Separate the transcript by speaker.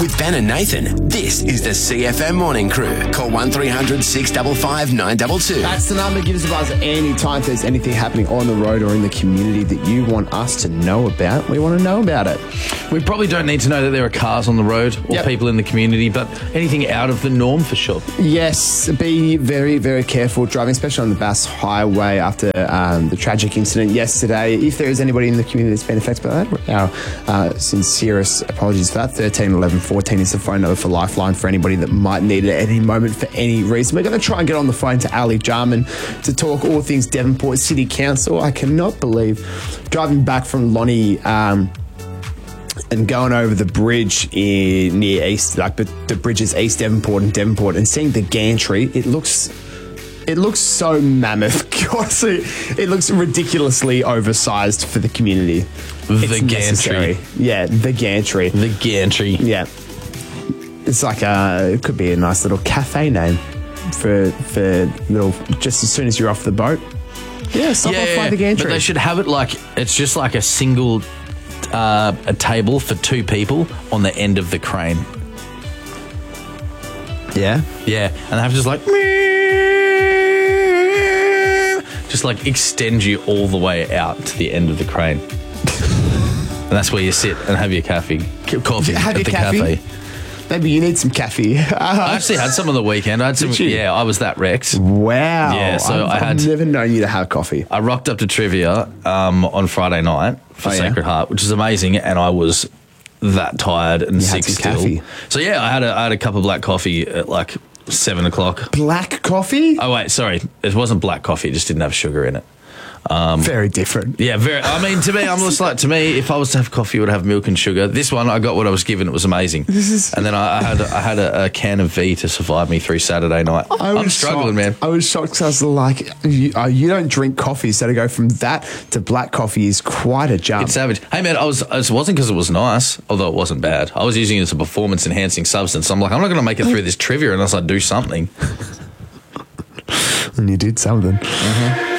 Speaker 1: With Ben and Nathan, this is the CFM Morning Crew. Call 1300 655 922.
Speaker 2: That's the number. Give us a buzz at any time if there's anything happening on the road or in the community that you want us to know about. We want to know about it.
Speaker 3: We probably don't need to know that there are cars on the road or people in the community, but anything out of the norm for sure.
Speaker 2: Yes, be very, very careful driving, especially on the Bass Highway after the tragic incident yesterday. If there is anybody in the community that's been affected by that, our sincerest apologies for that. 13 11 14 is the phone number for Lifeline for anybody that might need it at any moment for any reason. We're going to try and get on the phone to Ali Jarman to talk all things Devonport City Council. I cannot believe driving back from Lonnie and going over the bridge near East, like the bridges East Devonport and Devonport, and seeing the gantry. It looks so mammoth. Honestly, it looks ridiculously oversized for the community.
Speaker 3: The gantry.
Speaker 2: Yeah, the gantry.
Speaker 3: The gantry.
Speaker 2: Yeah. It's like it could be a nice little cafe name for little, just as soon as you're off the boat. Yeah, stop off by the gantry.
Speaker 3: But they should have it like, it's just like a single a table for two people on the end of the crane.
Speaker 2: Yeah?
Speaker 3: Yeah, and they have to just like extend you all the way out to the end of the crane. And that's where you sit and have your coffee
Speaker 2: Have
Speaker 3: at
Speaker 2: your
Speaker 3: the
Speaker 2: cafe?
Speaker 3: cafe.
Speaker 2: Maybe you need some cafe.
Speaker 3: I actually had some on the weekend. I had some.
Speaker 2: Did you?
Speaker 3: Yeah, I was that wrecked.
Speaker 2: Wow.
Speaker 3: Yeah, so
Speaker 2: I've never known you to have coffee.
Speaker 3: I rocked up to trivia on Friday night for Sacred Heart, which is amazing, and I was that tired and sick still.
Speaker 2: Coffee.
Speaker 3: So yeah, I had a cup of black coffee at like 7 o'clock.
Speaker 2: Black coffee?
Speaker 3: Oh wait, sorry, it wasn't black coffee. It just didn't have sugar in it.
Speaker 2: Very different.
Speaker 3: Yeah, very. I mean, to me, I'm just like, if I was to have coffee, it would have milk and sugar. This one, I got what I was given. It was amazing. And then I had a can of V to survive me through Saturday night. I'm struggling, man.
Speaker 2: I was shocked because I was like, you don't drink coffee, so to go from that to black coffee is quite a jump.
Speaker 3: It's savage. Hey, man, it wasn't because it was nice, although it wasn't bad. I was using it as a performance-enhancing substance. I'm like, I'm not going to make it through this trivia unless I do something.
Speaker 2: And you did something.